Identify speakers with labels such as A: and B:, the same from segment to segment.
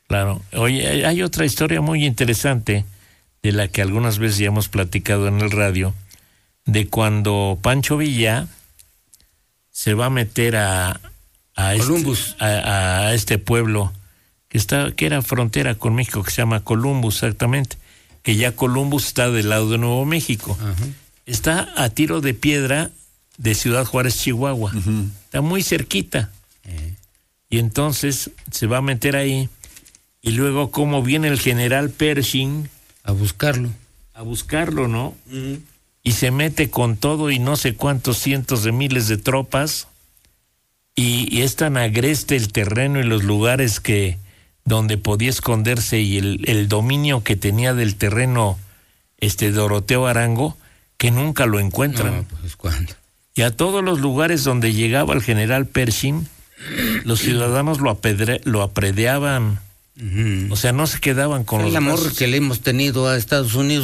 A: Claro. Oye, hay otra historia muy interesante de la que algunas veces ya hemos platicado en el radio, de cuando Pancho Villa se va a meter a
B: Columbus,
A: a este pueblo que era frontera con México, que se llama Columbus, exactamente, que ya Columbus está del lado de Nuevo México. Uh-huh. Está a tiro de piedra de Ciudad Juárez, Chihuahua. Uh-huh. Está muy cerquita. Y entonces se va a meter ahí, y luego como viene el general Pershing
B: a buscarlo,
A: ¿no? Uh-huh. Y se mete con todo y no sé cuántos cientos de miles de tropas, y es tan agreste el terreno y los lugares donde podía esconderse, y el dominio que tenía del terreno Doroteo Arango, que nunca lo encuentran.
B: No, pues ¿cuándo?
A: Y a todos los lugares donde llegaba el general Pershing, los ciudadanos lo apredeaban. Uh-huh. O sea, no se quedaban con los
B: amor brazos que le hemos tenido a Estados Unidos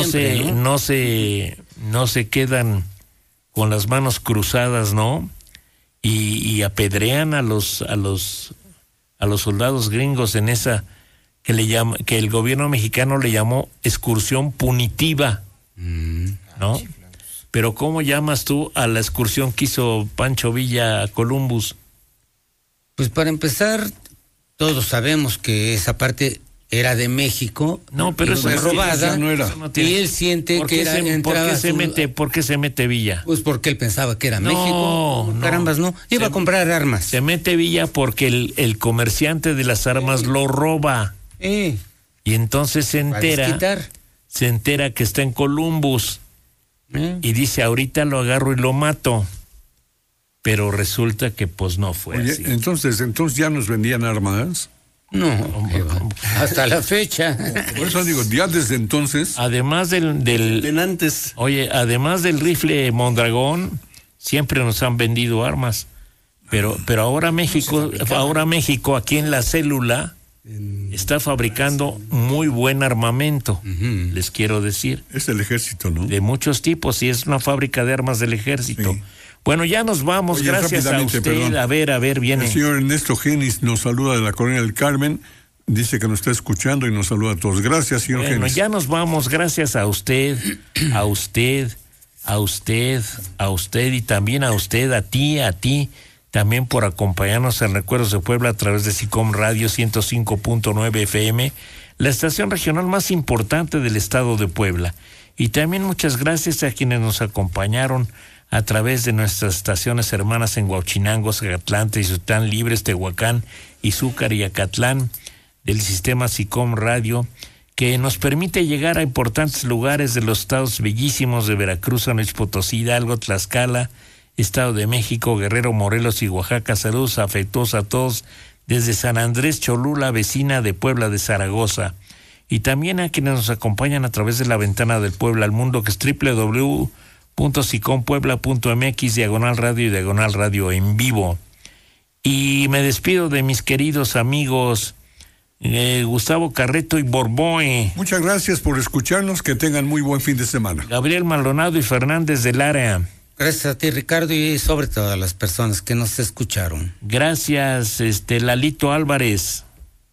A: no se quedan con las manos cruzadas, ¿no? Y apedrean a los soldados gringos en esa que el gobierno mexicano le llamó excursión punitiva, ¿no? Pero ¿cómo llamas tú a la excursión que hizo Pancho Villa a Columbus?
B: Pues para empezar, todos sabemos que esa parte era de México.
A: No, pero eso
B: fue robada.
A: No era.
B: Y él siente que era
A: ¿Por qué se mete Villa?
B: Pues porque él pensaba que era México. No. Carambas, no. Iba a comprar armas.
A: Se mete Villa porque el comerciante de las armas lo roba. Y entonces se entera que está en Columbus. Y dice, ahorita lo agarro y lo mato. Pero resulta que pues no fue así.
C: Entonces ya nos vendían armas.
B: No, hasta la fecha.
C: Por eso digo, ya desde entonces.
A: Además además del rifle Mondragón, siempre nos han vendido armas. Pero ahora México aquí en la célula está fabricando muy buen armamento, les quiero decir.
C: Es el ejército, ¿no?
A: De muchos tipos, y es una fábrica de armas del ejército. Sí. Bueno, ya nos vamos. Oye, gracias a usted. Perdón. A ver, viene.
C: El señor Ernesto Genis nos saluda de la Colonia del Carmen, dice que nos está escuchando y nos saluda a todos. Gracias, señor Genis.
A: Bueno, ya nos vamos. Gracias a usted, y también a usted, a ti, también por acompañarnos en Recuerdos de Puebla a través de SICOM Radio 105.9 FM, la estación regional más importante del estado de Puebla. Y también muchas gracias a quienes nos acompañaron a través de nuestras estaciones hermanas en Huauchinango, Zacatlán, Tizután, Libres, Tehuacán, Izúcar y Acatlán, del sistema SICOM Radio, que nos permite llegar a importantes lugares de los estados bellísimos de Veracruz, San Luis Potosí, Hidalgo, Tlaxcala, Estado de México, Guerrero, Morelos y Oaxaca. Saludos afectuosos a todos desde San Andrés Cholula, vecina de Puebla de Zaragoza. Y también a quienes nos acompañan a través de la ventana del Puebla al mundo, que es www.sicompuebla.mx, /radio y /radio en vivo. Y me despido de mis queridos amigos Gustavo Carreto y Borboe.
C: Muchas gracias por escucharnos, que tengan muy buen fin de semana.
A: Gabriel Maldonado y Fernández del Área.
B: Gracias a ti, Ricardo, y sobre todo a las personas que nos escucharon.
A: Gracias, Lalito Álvarez.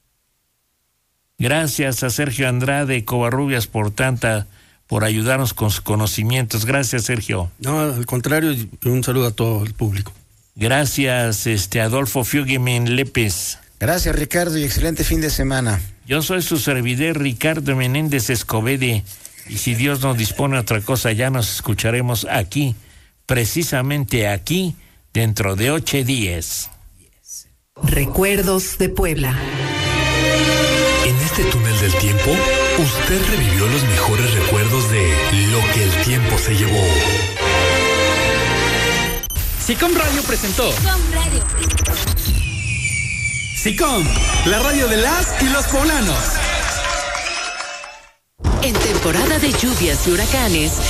A: Gracias a Sergio Andrade Covarrubias por ayudarnos con sus conocimientos. Gracias, Sergio.
D: No, al contrario, un saludo a todo el público.
A: Gracias, Adolfo Fuggeman Lépez.
E: Gracias, Ricardo, y excelente fin de semana.
A: Yo soy su servidor, Ricardo Menéndez Escobede, y si Dios nos dispone a otra cosa, ya nos escucharemos aquí, precisamente aquí, dentro de 8 días.
F: Recuerdos de Puebla.
G: En este túnel del tiempo, usted revivió los mejores recuerdos de lo que el tiempo se llevó.
H: SICOM Radio presentó.
I: SICOM Radio.
H: SICOM, la radio de las y los poblanos.
F: En temporada de lluvias y huracanes,